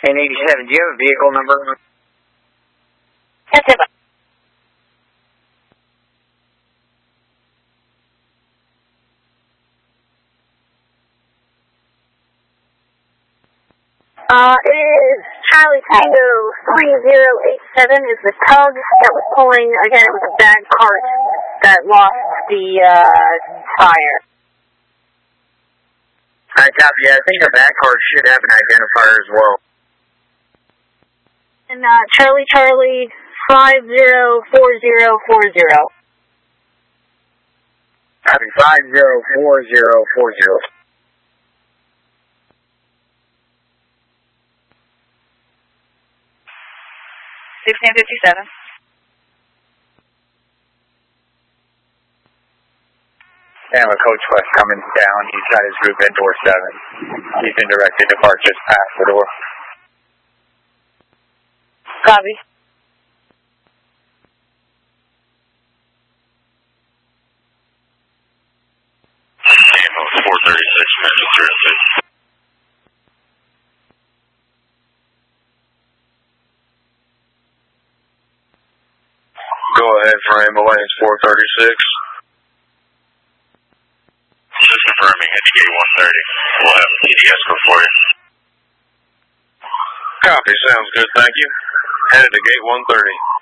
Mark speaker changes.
Speaker 1: N87, do you have a vehicle number?
Speaker 2: Yes, sir. It is Charlie Tango 3087 is the tug that was pulling, again, it was a bag cart that lost the tire.
Speaker 1: Alright, copy. Yeah, I think the back cart should have an identifier as well.
Speaker 2: And Charlie 504040.
Speaker 1: Copy, 504040.
Speaker 2: 1657.
Speaker 1: Alabama Coach West coming down. He's got his group in door 7. He's in directed departure past the door.
Speaker 2: Copy.
Speaker 3: Ammo 436, Manchester.
Speaker 4: Go ahead for ambulance 436.
Speaker 3: Just confirming, head to gate 130. We'll have an ED escort for you.
Speaker 4: Copy, sounds good, thank you. Headed to gate 130.